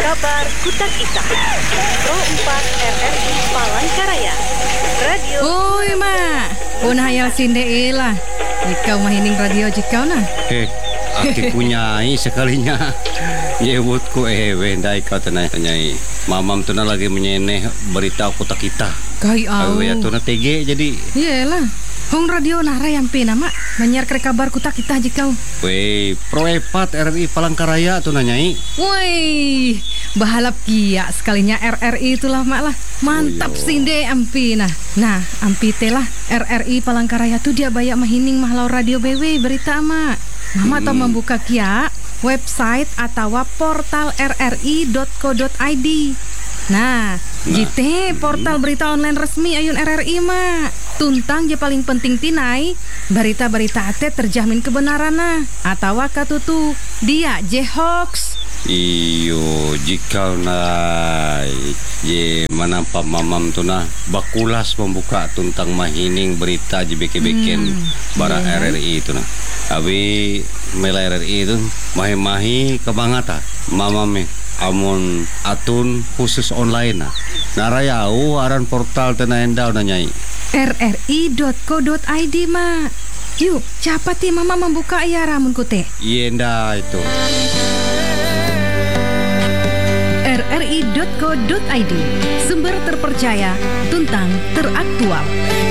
Kabar Kutak Ita Pro 4 RRI Palangkaraya Radio. Oi mak, punah hayal sinde ilah. Ikau mahining radio jikau nah. Aki punyai sekalinya. Nyebutku wendai kau tenai. Mamam tu na lagi menyeneh berita Kutak Ita. Kai au. Ya tu na TG jadi. Iyalah. Hong radio nara yang pena mak menyiar kabar Kutak Ita jikau. Weh, Pro 4 RRI Palangkaraya tu nanyai. Woi, bahalap kia sekalinya RRI itulah mak lah. Mantap sinde ampi nah. Nah, ampi telah RRI Palangkaraya tu dia banyak mahining mahlau radio BW berita mak. Mama tau membuka kia website atau portal rri.co.id. Nah, jite portal berita online resmi ayun RRI mak. Tuntang je paling penting tinai berita-berita ate terjamin kebenaran nah. Atau katutu dia je hoax. Iyo, jika na ye manampa mamam tu na bakulas membuka tuntang mahining berita je beken bara RRI itu na. Abi mela RRI itu mahi-mahi kebangata mamam amun atun khusus online na. Narayau aran portal tenaendau na nyai. rri.co.id mak. Yuk, capati mama membuka ya ramun kute. Yenda itu. rri.co.id, sumber terpercaya, tuntang teraktual.